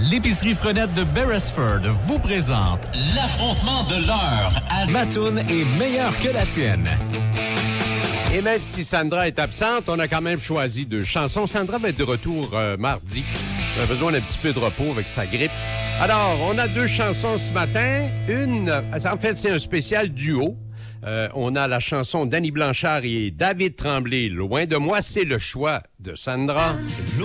L'épicerie Frenette de Beresford vous présente l'affrontement de l'heure à ma toune est meilleure que la tienne. Et même si Sandra est absente, on a quand même choisi 2 chansons. Sandra va être de retour mardi. Elle a besoin d'un petit peu de repos avec sa grippe. Alors, on a 2 chansons ce matin. En fait, c'est un spécial duo. On a la chanson d'Annie Blanchard et David Tremblay, Loin de moi, c'est le choix de Sandra.